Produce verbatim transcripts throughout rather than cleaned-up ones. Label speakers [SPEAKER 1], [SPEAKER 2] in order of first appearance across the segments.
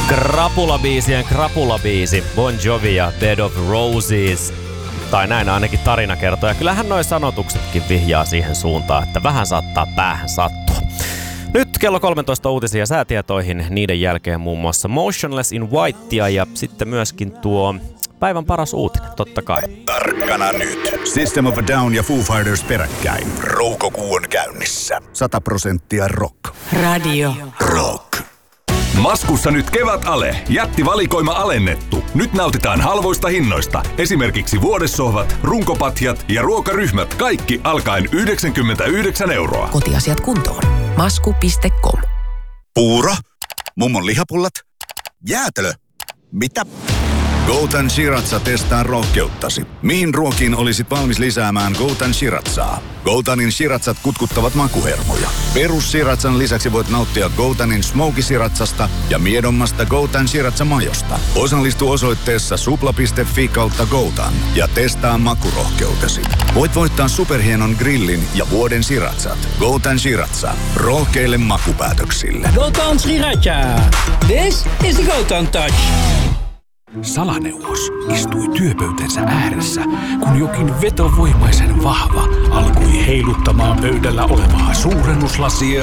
[SPEAKER 1] Krapulabiisien krapulabiisi, Bon Jovi ja Bed of Roses. Tai näin ainakin tarina kertoo. Ja kyllähän noi sanotuksetkin vihjaa siihen suuntaan, että vähän saattaa päähän sattua. Nyt kello kolmetoista uutisia säätietoihin, niiden jälkeen muun muassa Motionless in Whitea ja sitten myöskin tuo päivän paras uutinen, totta kai.
[SPEAKER 2] Tarkkana nyt. System of a Down ja Foo Fighters peräkkäin. Roukokuu on käynnissä. Sata prosenttia rock.
[SPEAKER 3] Radio
[SPEAKER 2] Rock.
[SPEAKER 4] Maskussa nyt kevätale. Jättivalikoima alennettu. Nyt nautitaan halvoista hinnoista. Esimerkiksi vuodessohvat, runkopatjat ja ruokaryhmät. Kaikki alkaen yhdeksänkymmentäyhdeksän euroa.
[SPEAKER 3] Kotiasiat kuntoon. Masku piste com.
[SPEAKER 2] Puuro? Mummon lihapullat? Jäätelö? Mitä? Goutan Shiratsa testaa rohkeuttasi. Mihin ruokiin olisit valmis lisäämään Goutan Shiratsaa? Goutanin Shiratsat kutkuttavat makuhermoja. Perus Shiratsan lisäksi voit nauttia Goutanin Smoky Shiratsasta ja miedommasta Goutan Shiratsa-majosta. Osallistu osoitteessa supla piste fi kautta Goutan ja testaa makurohkeutesi. Voit voittaa superhienon grillin ja vuoden Shiratsat. Goutan Shiratsa. Rohkeille makupäätöksille.
[SPEAKER 5] Goutan Shiratsa. This is the Goutan Touch.
[SPEAKER 6] Salaneuvos istui työpöytänsä ääressä, kun jokin vetovoimaisen vahva alkoi heiluttamaan pöydällä olevaa suurennuslasia.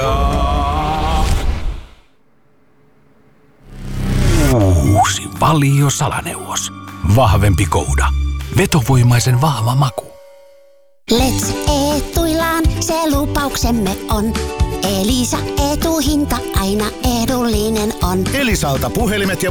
[SPEAKER 6] Uusi Valio Salaneuvos. Vahvempi kouda. Vetovoimaisen vahva maku.
[SPEAKER 7] Let's Etuilaan, se lupauksemme on. Elisa Etuhinta aina edullinen on.
[SPEAKER 2] Elisalta puhelimet ja